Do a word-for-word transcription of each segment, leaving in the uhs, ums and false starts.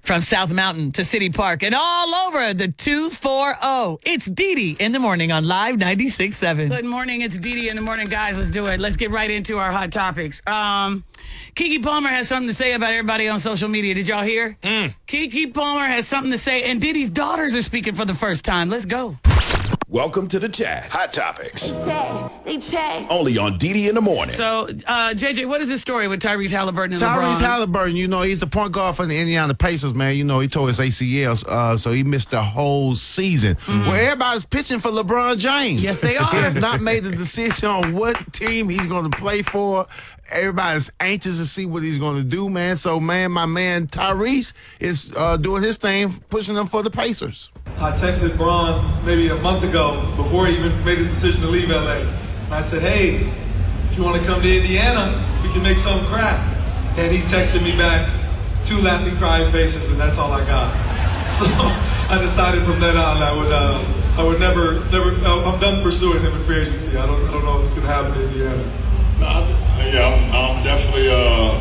From South Mountain to City Park and all over the two forty. It's Dee Dee in the morning on Live ninety-six point seven. Good morning. It's Dee Dee in the morning, guys. Let's do it. Let's get right into our hot topics. Um, Keke Palmer has something to say about everybody on social media. Did y'all hear? Mm. Keke Palmer has something to say, and Diddy's daughters are speaking for the first time. Let's go. Welcome to the chat. Hot topics. They check. They check. Only on Dee Dee in the morning. So, uh, J J, what is the story with Tyrese Halliburton and LeBron? Tyrese Halliburton, you know, he's the point guard for the Indiana Pacers, man. You know, he tore his A C L, uh, so he missed the whole season. Mm-hmm. Well, everybody's pitching for LeBron James. Yes, they are. He has not made the decision on what team he's going to play for. Everybody's anxious to see what he's going to do, man. So, man, my man Tyrese is uh, doing his thing, pushing them for the Pacers. I texted Bron maybe a month ago before he even made his decision to leave L A. And I said, hey, if you want to come to Indiana, we can make something crack. And he texted me back two laughing, crying faces, and that's all I got. So I decided from then on I would uh, I would never, never, I'm done pursuing him in free agency. I don't, I don't know what's going to happen in Indiana. No, I, yeah, I'm, I'm definitely, uh,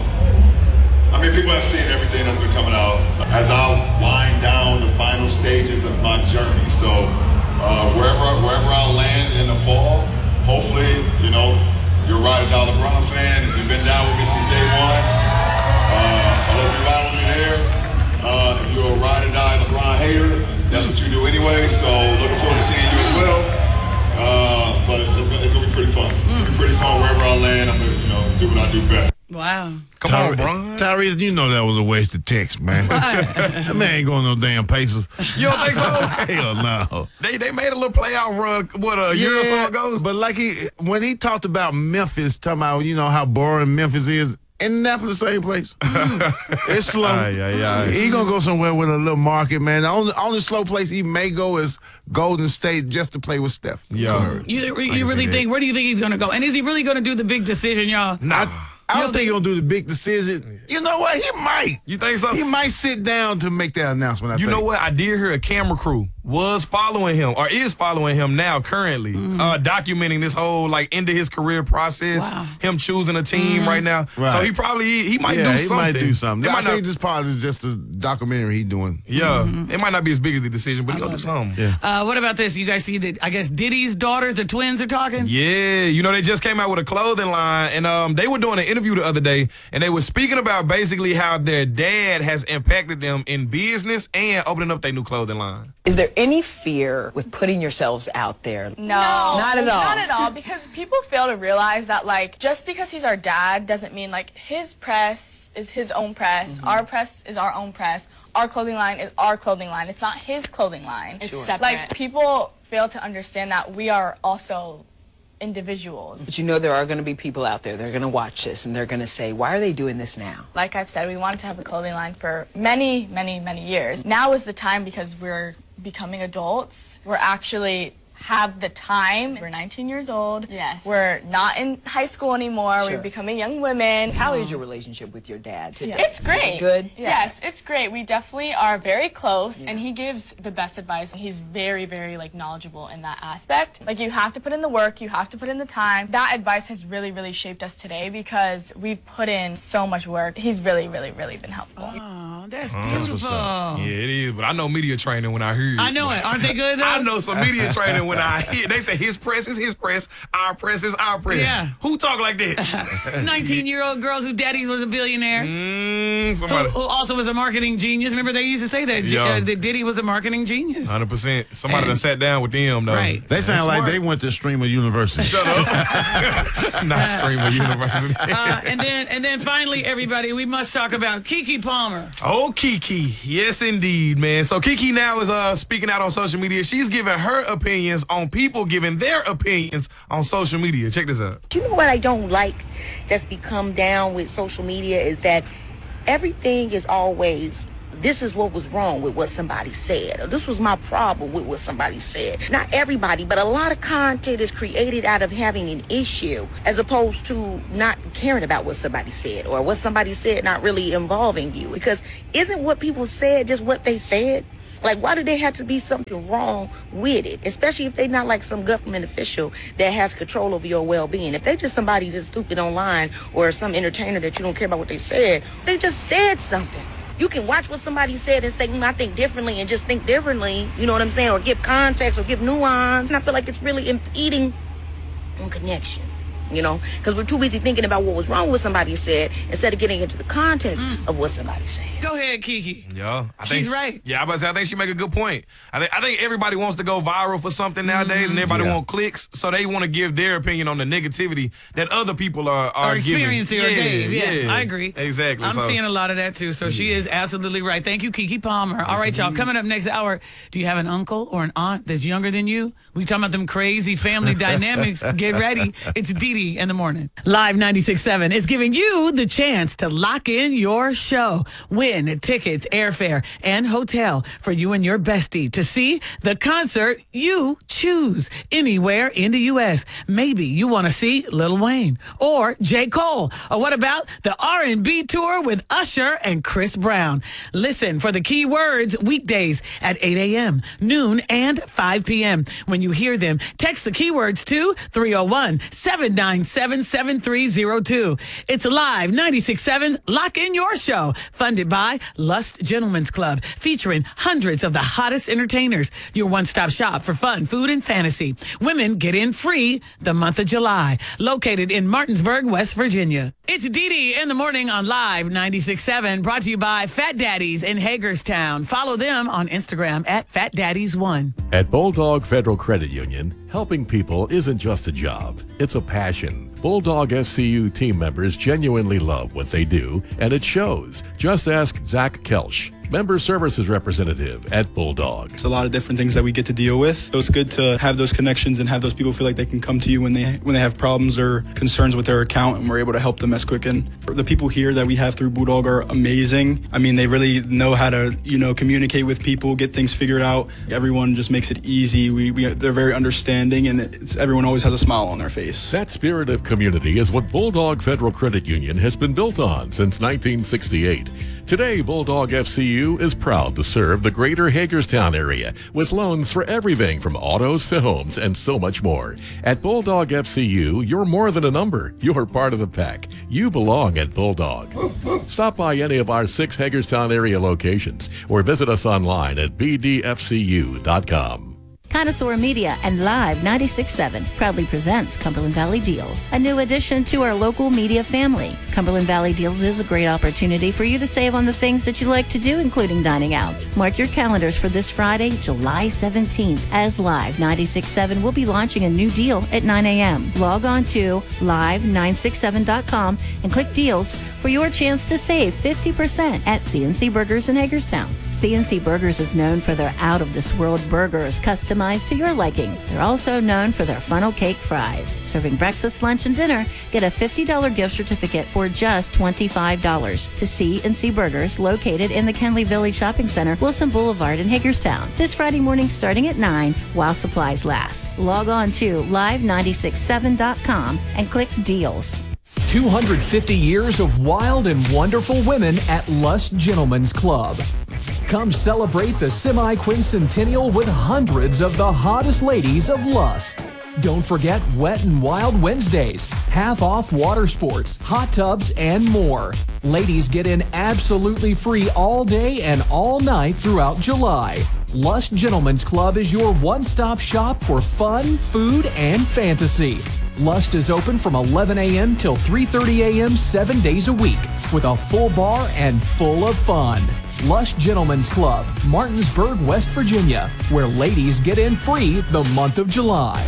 I mean, people have seen everything that's been coming out as I wind down the final stages of my journey. So uh, wherever wherever I land in the fall, hopefully, you know, you're a ride or die LeBron fan. If you've been down with me since day one, uh, I hope you're riding with me there. Uh, if you're a ride or die LeBron hater, that's what you do anyway. So looking forward to seeing you as well. Uh, but it's gonna, it's gonna be pretty fun. It's gonna be pretty fun wherever I land. I'm gonna, you know, do what I do best. Wow. Come Ty- on, Bron. Tyrese, you know that was a waste of text, man. That man ain't going no damn Pacers. You don't think so? Hell no. They they made a little playoff run, what, a year or so ago? But like he, when he talked about Memphis, talking about, you know, how boring Memphis is, Indianapolis the same place. It's slow. Aye, aye, aye. He gonna go somewhere with a little market, man. The only, only slow place he may go is Golden State just to play with Steph. Yeah. You, you really think, where do you think he's going to go? And is he really going to do the big decision, y'all? Nah. I don't think he's going to do the big decision. You know what? He might. You think so? He might sit down to make that announcement, I You think. know what? I did hear a camera crew was following him or is following him now currently, mm. uh, documenting this whole like end of his career process, wow. him choosing a team mm. right now. Right. So he probably, he might yeah, do he something. might do something. It I might think not, this part is just a documentary he's doing. Yeah. Mm-hmm. It might not be as big as the decision, but he's going to do something. Yeah. Uh, what about this? You guys see that, I guess, Diddy's daughters, the twins, are talking? Yeah. You know, they just came out with a clothing line, and um, they were doing an interview the other day, and they were speaking about basically how their dad has impacted them in business and opening up their new clothing line. Is there any fear with putting yourselves out there? No, not at all. Not at all, because people fail to realize that, like, just because he's our dad doesn't mean, like, his press is his own press, mm-hmm. our press is our own press, our clothing line is our clothing line. It's not his clothing line. It's sure. separate. Like, people fail to understand that we are also individuals. But you know there are going to be people out there that are going to watch this and they're going to say, why are they doing this now? Like I've said, we wanted to have a clothing line for many, many, many years. Now is the time because we're becoming adults. We're actually have the time. We're nineteen years old. Yes. We're not in high school anymore. Sure. We're becoming young women. How is your relationship with your dad today? It's great. Is it good? Yes, it's great. We definitely are very close, yeah. and he gives the best advice. He's very, very like knowledgeable in that aspect. Like, you have to put in the work, you have to put in the time. That advice has really, really shaped us today because we've put in so much work. He's really, really, really been helpful. Oh, that's Oh, beautiful. that's yeah, it is. But I know media training when I hear it. I know it. Aren't they good, though? I know some media training when I hear. They say his press is his press, our press is our press. Yeah. Who talk like that? nineteen-year-old girls whose daddy was a billionaire. Mm, somebody. Who, who also was a marketing genius. Remember, they used to say that, Yeah. uh, that Diddy was a marketing genius. one hundred percent. Somebody And- done sat down with them, though. Right. They sound That's like smart. they went to Streamer University. Shut up. Not Streamer University. Uh, and then, and then finally, everybody, we must talk about Keke Palmer. Oh, Keke. Yes, indeed, man. So Keke now is uh, speaking out on social media. She's giving her opinions on people giving their opinions on social media. Check this out. You know what I don't like that's become down with social media is that everything is always, this is what was wrong with what somebody said, or this was my problem with what somebody said. Not everybody, but a lot of content is created out of having an issue as opposed to not caring about what somebody said or what somebody said not really involving you. Because isn't what people said just what they said? Like, why do they have to be something wrong with it? Especially if they're not like some government official that has control over your well-being. If they're just somebody that's stupid online or some entertainer that you don't care about what they said, they just said something. You can watch what somebody said and say, mm, I think differently, and just think differently, you know what I'm saying, or give context or give nuance. And I feel like it's really impeding on connection. You know, because we're too busy thinking about what was wrong with somebody said instead of getting into the context mm. of what somebody said. Go ahead, Kiki. Yeah, I think, she's right. Yeah, I about to say, I think she make a good point. I think I think everybody wants to go viral for something nowadays, mm-hmm. and everybody yeah. want clicks, so they want to give their opinion on the negativity that other people are are, are experiencing giving. or Yeah, gave. Yeah, yeah, I agree. Exactly. I'm so. seeing a lot of that too. So yeah. she is absolutely right. Thank you, Kiki Palmer. All right, y'all. Coming up next hour, do you have an uncle or an aunt that's younger than you? We talking about them crazy family dynamics. Get ready. It's Didi in the morning. Live ninety-six point seven is giving you the chance to lock in your show. Win tickets, airfare, and hotel for you and your bestie to see the concert you choose anywhere in the U S. Maybe you want to see Lil Wayne or J. Cole. Or what about the R and B tour with Usher and Chris Brown? Listen for the key words weekdays at eight a.m., noon, and five p.m. When you hear them, text the keywords to three oh one, seven nine seven, seven three oh two. It's Live ninety-six point seven's Lock In Your Show, funded by Lust Gentlemen's Club, featuring hundreds of the hottest entertainers. Your one-stop shop for fun, food, and fantasy. Women get in free the month of July. Located in Martinsburg, West Virginia. It's Didi in the morning on Live ninety-six point seven, brought to you by Fat Daddies in Hagerstown. Follow them on Instagram at Fat Daddies one. At Bulldog Federal Credit Union, helping people isn't just a job, it's a passion. Bulldog F C U team members genuinely love what they do, and it shows. Just ask Zach Kelch, Member Services Representative at Bulldog. It's a lot of different things that we get to deal with. So it's good to have those connections and have those people feel like they can come to you when they when they have problems or concerns with their account, and we're able to help them as quick. And the people here that we have through Bulldog are amazing. I mean, they really know how to, you know, communicate with people, get things figured out. Everyone just makes it easy. We, we they're very understanding, and it's, everyone always has a smile on their face. That spirit of community is what Bulldog Federal Credit Union has been built on since nineteen sixty-eight. Today, Bulldog F C U is proud to serve the greater Hagerstown area with loans for everything from autos to homes and so much more. At Bulldog F C U, you're more than a number. You're part of the pack. You belong at Bulldog. Stop by any of our six Hagerstown area locations or visit us online at b d f c u dot com. Connoisseur Media and Live ninety-six point seven proudly presents Cumberland Valley Deals, a new addition to our local media family. Cumberland Valley Deals is a great opportunity for you to save on the things that you like to do, including dining out. Mark your calendars for this Friday, July seventeenth, as Live ninety-six point seven will be launching a new deal at nine a.m. Log on to live nine six seven dot com and click Deals for your chance to save fifty percent at C N C Burgers in Hagerstown. C N C Burgers is known for their out-of-this-world burgers, customized to your liking. They're also known for their funnel cake fries. Serving breakfast, lunch, and dinner, get a fifty dollars gift certificate for just twenty-five dollars to C N C Burgers, located in the Kenley Village Shopping Center, Wilson Boulevard in Hagerstown. This Friday morning starting at nine while supplies last. Log on to live nine six seven dot com and click Deals. two hundred fifty years of wild and wonderful women at Lust Gentlemen's Club. Come celebrate the semi-quincentennial with hundreds of the hottest ladies of Lust. Don't forget Wet and Wild Wednesdays, half off water sports, hot tubs, and more. Ladies get in absolutely free all day and all night throughout July. Lust Gentlemen's Club is your one-stop shop for fun, food, and fantasy. Lust is open from eleven a.m. till three thirty a.m. seven days a week with a full bar and full of fun. Lust Gentlemen's Club, Martinsburg, West Virginia, where ladies get in free the month of July.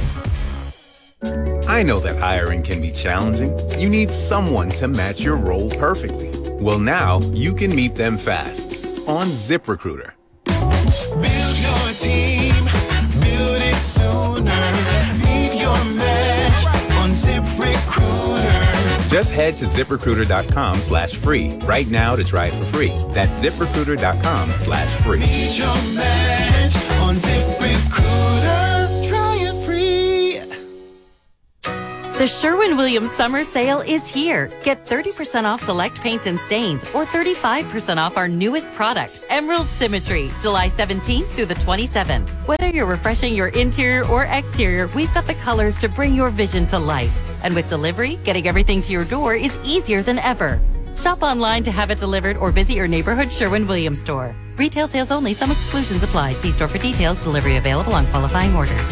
I know that hiring can be challenging. You need someone to match your role perfectly. Well, now you can meet them fast on ZipRecruiter. Build your team, build it sooner. Meet your match on ZipRecruiter. Just head to ZipRecruiter.com slash free right now to try it for free. That's ZipRecruiter.com slash free. Meet your match on ZipRecruiter. Try it free. The Sherwin-Williams summer sale is here. Get thirty percent off select paints and stains or thirty-five percent off our newest product, Emerald Symmetry, July seventeenth through the twenty-seventh. Whether you're refreshing your interior or exterior, we've got the colors to bring your vision to life. And with delivery, getting everything to your door is easier than ever. Shop online to have it delivered or visit your neighborhood Sherwin-Williams store. Retail sales only. Some exclusions apply. See store for details. Delivery available on qualifying orders.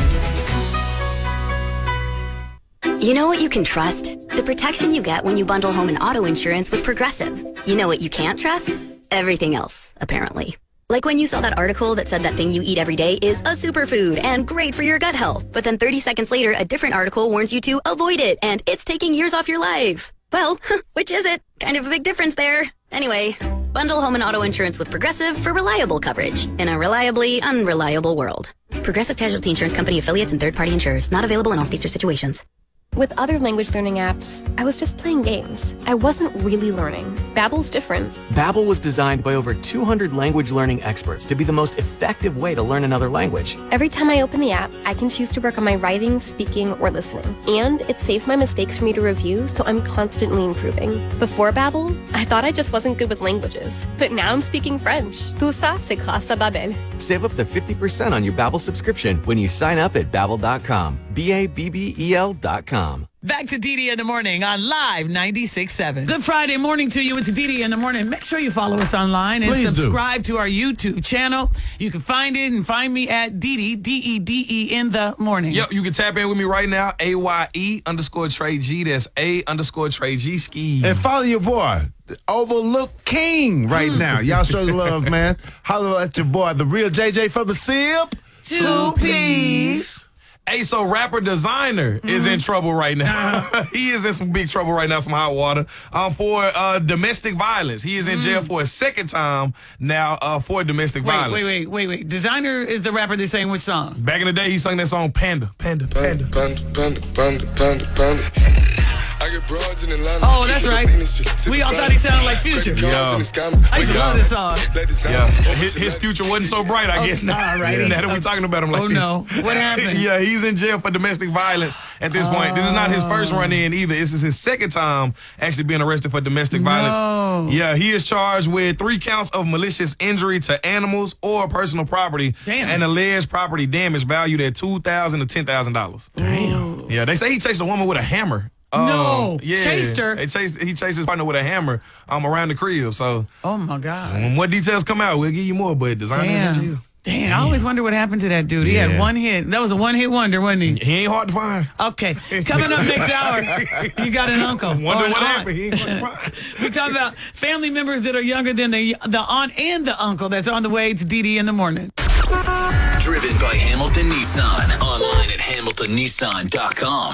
You know what you can trust? The protection you get when you bundle home and auto insurance with Progressive. You know what you can't trust? Everything else, apparently. Like when you saw that article that said that thing you eat every day is a superfood and great for your gut health. But then thirty seconds later, a different article warns you to avoid it and it's taking years off your life. Well, which is it? Kind of a big difference there. Anyway, bundle home and auto insurance with Progressive for reliable coverage in a reliably unreliable world. Progressive Casualty Insurance Company affiliates and third-party insurers. Not available in all states or situations. With other language learning apps, I was just playing games. I wasn't really learning. Babbel's different. Babbel was designed by over two hundred language learning experts to be the most effective way to learn another language. Every time I open the app, I can choose to work on my writing, speaking, or listening. And it saves my mistakes for me to review, so I'm constantly improving. Before Babbel, I thought I just wasn't good with languages. But now I'm speaking French. Tout ça, c'est grâce à Babbel. Save up to fifty percent on your Babbel subscription when you sign up at babbel dot com. B A B B E L dot com. Back to Didi in the Morning on Live ninety-six point seven. Good Friday morning to you. It's Didi in the Morning. Make sure you follow us online and Please subscribe do. to our YouTube channel. You can find it and find me at Didi, D E D E in the morning. Yep, you can tap in with me right now. A Y E underscore Trey G. That's A underscore Trey G ski. And follow your boy, Overlook King, right now. Y'all show your love, man. Holler at your boy, the real J J for the Sip. Two P's. Hey, so rapper Designer mm-hmm. is in trouble right now. Uh-huh. He is in some big trouble right now, some hot water, um, for uh, domestic violence. He is in mm. jail for a second time now uh, for domestic wait, violence. Wait, wait, wait, wait. Designer is the rapper that sang which song? Back in the day, he sang that song Panda, Panda, Panda. Panda, Panda, Panda, Panda, Panda. I get broads in Atlanta. Oh, that's right. We all thought he sounded like Future. Yo. I used to love this song. Yeah, his, his future wasn't so bright, I oh, guess. Nah, right. Now that we're talking about him like oh, this. Oh, no. What happened? Yeah, he's in jail for domestic violence at this oh. point. This is not his first run in either. This is his second time actually being arrested for domestic no. violence. Yeah, he is charged with three counts of malicious injury to animals or personal property. Damn. And alleged property damage valued at two thousand dollars to ten thousand dollars. Damn. Yeah, they say he chased a woman with a hammer. Um, no, yeah, chased her. They chased, he chased his partner with a hammer um, around the crib. So, oh my God. When more details come out, we'll give you more. But Designer's in jail. Damn, Damn, I always wonder what happened to that dude. He yeah. had one hit. That was a one-hit wonder, wasn't he? He ain't hard to find. Okay, coming up next hour, you got an uncle. Wonder what aunt. happened. He ain't hard to find. We talk about family members that are younger than the the aunt and the uncle that's on the way. It's Didi in the Morning. Driven by Hamilton Nissan. Online at hamilton nissan dot com.